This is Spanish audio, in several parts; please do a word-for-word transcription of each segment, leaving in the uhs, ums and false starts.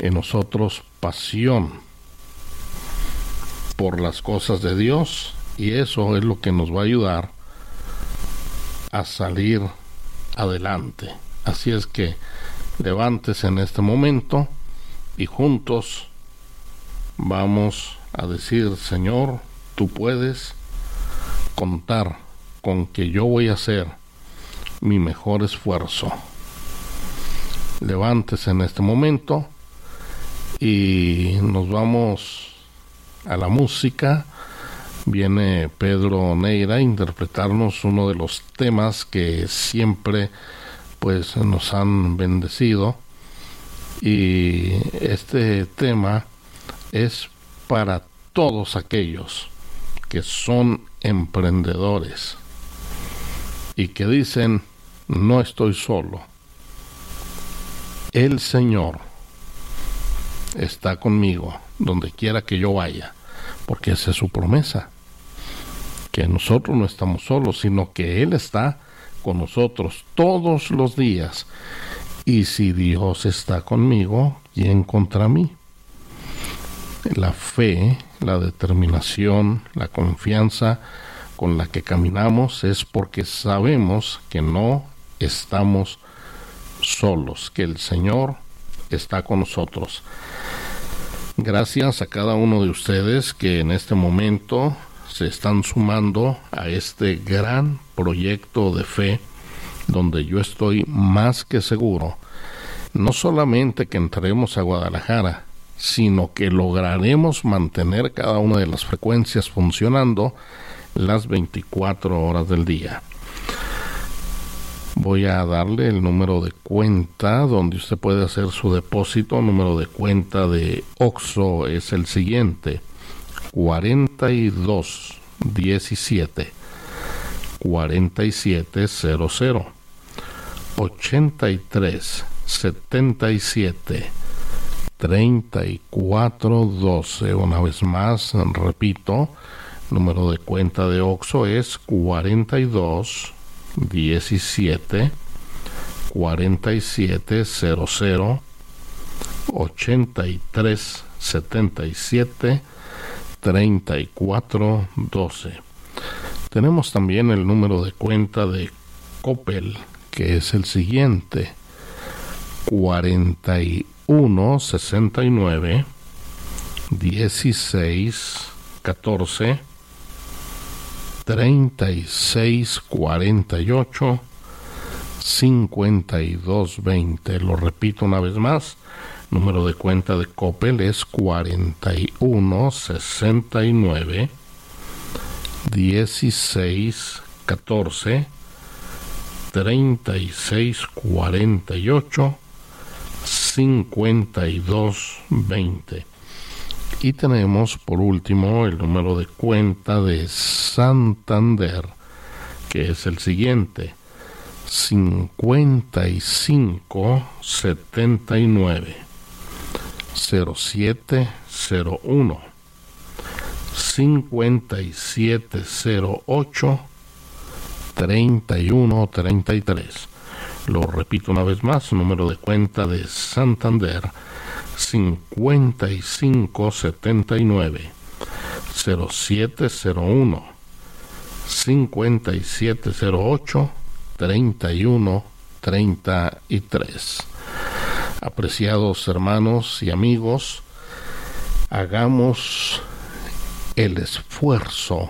en nosotros pasión por las cosas de Dios, y eso es lo que nos va a ayudar a salir adelante. Así es que levántese en este momento y juntos vamos a decir: Señor, tú puedes contar con que yo voy a hacer mi mejor esfuerzo. Levántese en este momento y nos vamos a la música. Viene Pedro Neira a interpretarnos uno de los temas que siempre pues nos han bendecido, y este tema es para todos aquellos que son emprendedores y que dicen: no estoy solo, el Señor está conmigo donde quiera que yo vaya, porque esa es su promesa, que nosotros no estamos solos, sino que Él está con nosotros todos los días. Y si Dios está conmigo, ¿quién contra mí? La fe, la determinación, la confianza con la que caminamos es porque sabemos que no estamos solos, que el Señor está con nosotros. Gracias a cada uno de ustedes que en este momento se están sumando a este gran proyecto de fe, donde yo estoy más que seguro, no solamente que entraremos a Guadalajara, sino que lograremos mantener cada una de las frecuencias funcionando las veinticuatro horas del día. Voy a darle el número de cuenta donde usted puede hacer su depósito. El número de cuenta de Oxxo es el siguiente: cuarenta y dos diecisiete cuarenta y siete cero cero ochenta y tres setenta y siete treinta y cuatro doce. Una vez más, repito, número de cuenta de Oxxo es cuarenta y dos diecisiete cuarenta y siete cero cero ochenta y tres setenta y siete treinta y cuatro doce. Tenemos también el número de cuenta de Coppel, que es el siguiente: cuarenta y uno sesenta y nueve dieciséis catorce treinta y seis cuarenta y ocho cincuenta y dos veinte. Lo repito una vez más: número de cuenta de Coppel es cuarenta y uno sesenta y nueve dieciséis catorce treinta y seis cuarenta y ocho cincuenta y dos veinte. Y tenemos por último el número de cuenta de Santander, que es el siguiente: cincuenta y cinco setenta y nueve cero siete cero uno cincuenta y siete cero ocho treinta y uno treinta y tres. Lo repito una vez más: número de cuenta de Santander, cincuenta y cinco setenta y nueve cero siete cero uno cincuenta y siete cero ocho treinta y uno treinta y tres. Apreciados hermanos y amigos, hagamos el esfuerzo.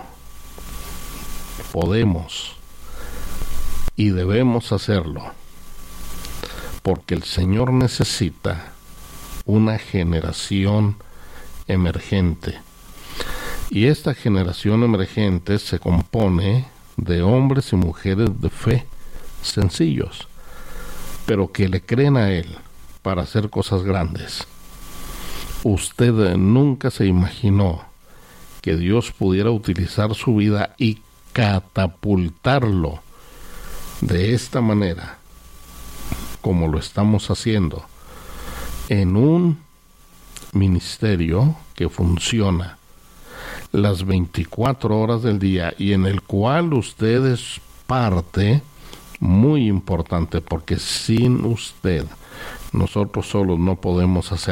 Podemos y debemos hacerlo, porque el Señor necesita una generación emergente, y esta generación emergente se compone de hombres y mujeres de fe, sencillos, pero que le creen a Él para hacer cosas grandes. Usted nunca se imaginó que Dios pudiera utilizar su vida y catapultarlo de esta manera, como lo estamos haciendo, en un ministerio que funciona las veinticuatro horas del día y en el cual usted es parte muy importante, porque sin usted nosotros solos no podemos hacer